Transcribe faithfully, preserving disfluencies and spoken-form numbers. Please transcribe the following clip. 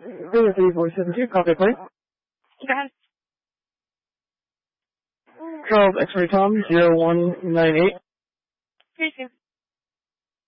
zero three four seven two, copy plate. Go ahead. Charles X-ray Tom, zero one nine eight. Three two.